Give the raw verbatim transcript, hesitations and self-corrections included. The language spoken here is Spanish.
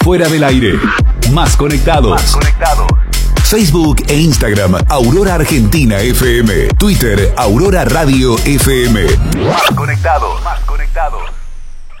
Fuera del aire. Más conectados. Más conectados. Facebook e Instagram, Aurora Argentina F M. Twitter, Aurora Radio F M. Más conectados. Más conectados.